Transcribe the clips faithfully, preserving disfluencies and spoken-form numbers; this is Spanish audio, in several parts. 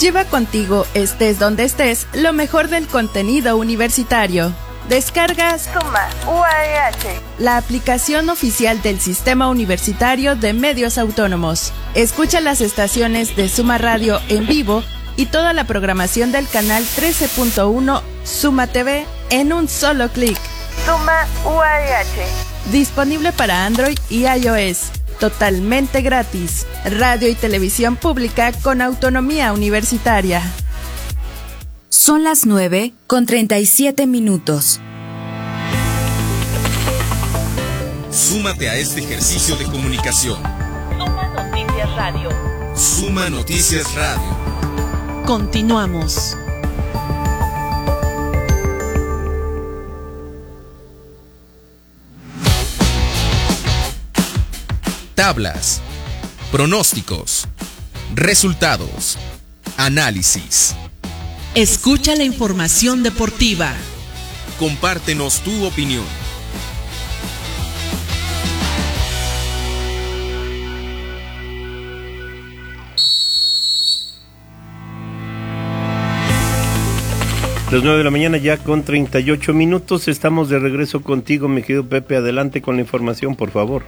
Lleva contigo, estés donde estés, lo mejor del contenido universitario. Descargas Suma U A E H, la aplicación oficial del Sistema Universitario de Medios Autónomos. Escucha las estaciones de Suma Radio en vivo y toda la programación del canal trece punto uno Suma T V en un solo clic. Suma U A E H. Disponible para Android y iOS. Totalmente gratis. Radio y televisión pública con autonomía universitaria. Son las nueve con treinta y siete minutos. Súmate a este ejercicio de comunicación. Suma Noticias Radio. Suma Noticias Radio. Continuamos. Tablas, pronósticos, resultados, análisis. Escucha la información deportiva. Compártenos tu opinión. Las nueve de la mañana ya con treinta y ocho minutos. Estamos de regreso contigo, mi querido Pepe. Adelante con la información, por favor.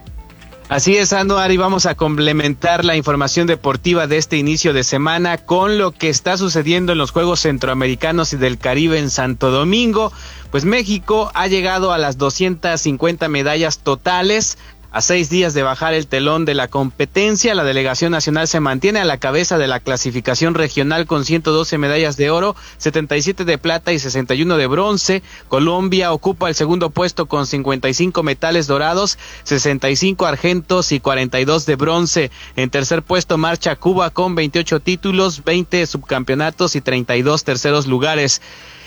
Así es, Anuar, y vamos a complementar la información deportiva de este inicio de semana con lo que está sucediendo en los Juegos Centroamericanos y del Caribe en Santo Domingo. Pues México ha llegado a las doscientas cincuenta medallas totales. A seis días de bajar el telón de la competencia, la delegación nacional se mantiene a la cabeza de la clasificación regional con ciento doce medallas de oro, setenta y siete de plata y sesenta y uno de bronce. Colombia ocupa el segundo puesto con cincuenta y cinco metales dorados, sesenta y cinco argentos y cuarenta y dos de bronce. En tercer puesto marcha Cuba con veintiocho títulos, veinte subcampeonatos y treinta y dos terceros lugares.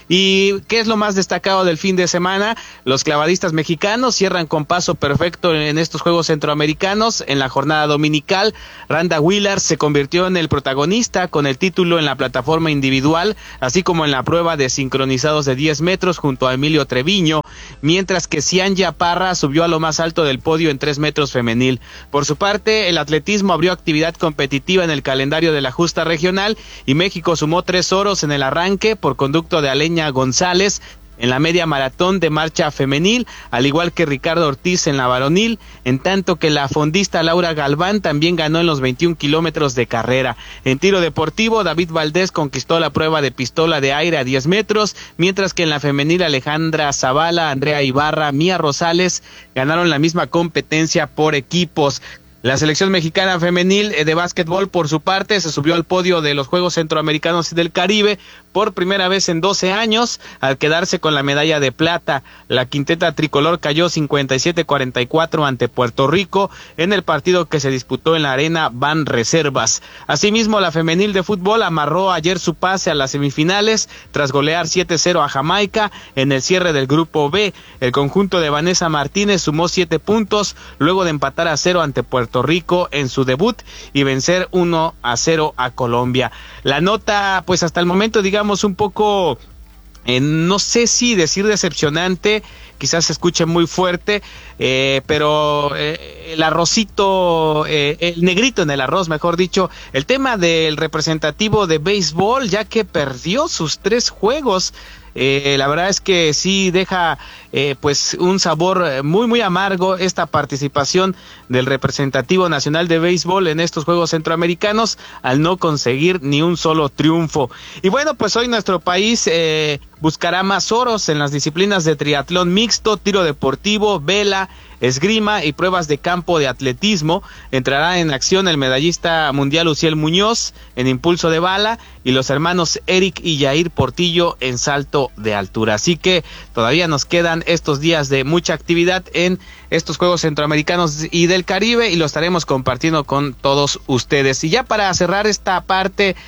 ¿Y qué es lo más destacado del fin de semana? Los clavadistas mexicanos cierran con paso perfecto en estos Juegos Centroamericanos. En la jornada dominical, Randa Wheeler se convirtió en el protagonista con el título en la plataforma individual, así como en la prueba de sincronizados de diez metros junto a Emilio Treviño, mientras que Cianya Parra subió a lo más alto del podio en tres metros femenil. Por su parte, el atletismo abrió actividad competitiva en el calendario de la justa regional y México sumó tres oros en el arranque por conducto de Aleña González en la media maratón de marcha femenil, al igual que Ricardo Ortiz en la varonil, en tanto que la fondista Laura Galván también ganó en los veintiún kilómetros de carrera. En tiro deportivo, David Valdés conquistó la prueba de pistola de aire a diez metros, mientras que en la femenil Alejandra Zavala, Andrea Ibarra, Mía Rosales ganaron la misma competencia por equipos. La selección mexicana femenil de básquetbol, por su parte, se subió al podio de los Juegos Centroamericanos y del Caribe por primera vez en doce años, al quedarse con la medalla de plata. La quinteta tricolor cayó cincuenta y siete a cuarenta y cuatro ante Puerto Rico en el partido que se disputó en la Arena Banreservas. Asimismo, la femenil de fútbol amarró ayer su pase a las semifinales tras golear siete cero a Jamaica en el cierre del Grupo B. El conjunto de Vanessa Martínez sumó siete puntos luego de empatar a cero ante Puerto Rico en su debut y vencer uno a cero a Colombia. La nota, pues hasta el momento, digamos, un poco, eh, no sé si decir decepcionante, quizás se escuche muy fuerte, eh, pero eh, el arrocito, eh, el negrito en el arroz, mejor dicho, el tema del representativo de béisbol, ya que perdió sus tres juegos. Eh, la verdad es que sí deja eh, pues un sabor muy muy amargo esta participación del representativo nacional de béisbol en estos Juegos Centroamericanos al no conseguir ni un solo triunfo. Y bueno, pues hoy nuestro país eh, buscará más oros en las disciplinas de triatlón mixto, tiro deportivo, vela, esgrima y pruebas de campo de atletismo. Entrará en acción el medallista mundial Uciel Muñoz en impulso de bala y los hermanos Eric y Yair Portillo en salto de altura. Así que todavía nos quedan estos días de mucha actividad en estos Juegos Centroamericanos y del Caribe y lo estaremos compartiendo con todos ustedes. Y ya para cerrar esta parte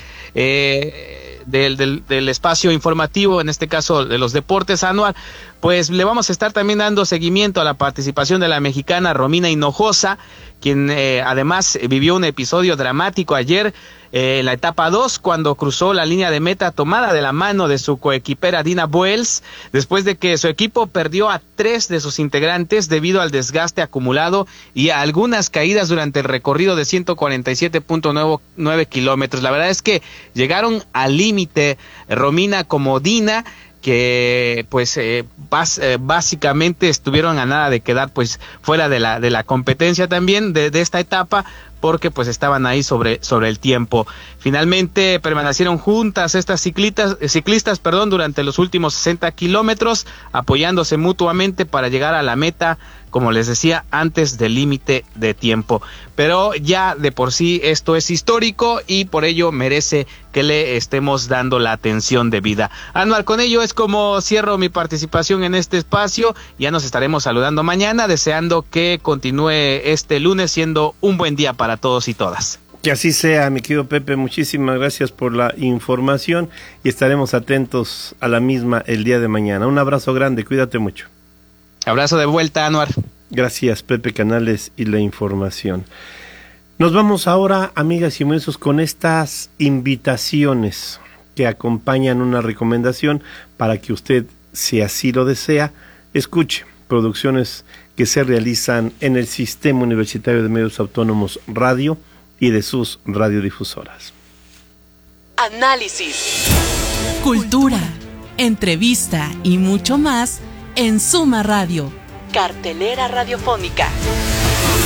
eh, Del, del, del espacio informativo, en este caso de los deportes, Anuar, pues le vamos a estar también dando seguimiento a la participación de la mexicana Romina Hinojosa, quien eh, además vivió un episodio dramático ayer eh, en la etapa dos, cuando cruzó la línea de meta tomada de la mano de su coequipera Dina Boels, después de que su equipo perdió a tres de sus integrantes debido al desgaste acumulado y a algunas caídas durante el recorrido de ciento cuarenta y siete punto nueve kilómetros. La verdad es que llegaron al límite Romina como Dina, que pues eh, bas, eh, básicamente estuvieron a nada de quedar pues fuera de la de la competencia también de, de esta etapa, porque pues estaban ahí sobre sobre el tiempo. Finalmente permanecieron juntas estas ciclistas, ciclistas perdón, durante los últimos sesenta kilómetros, apoyándose mutuamente para llegar a la meta, como les decía, antes del límite de tiempo. Pero ya de por sí esto es histórico y por ello merece que le estemos dando la atención debida. Anuar, con ello es como cierro mi participación en este espacio. Ya nos estaremos saludando mañana, deseando que continúe este lunes siendo un buen día para todos y todas. Que así sea, mi querido Pepe, muchísimas gracias por la información y estaremos atentos a la misma el día de mañana. Un abrazo grande, cuídate mucho. Abrazo de vuelta, Anuar. Gracias, Pepe Canales, y la información. Nos vamos ahora, amigas y amigos, con estas invitaciones que acompañan una recomendación para que usted, si así lo desea, escuche producciones que se realizan en el Sistema Universitario de Medios Autónomos Radio y de sus radiodifusoras. Análisis, cultura, entrevista y mucho más en Suma Radio, cartelera radiofónica.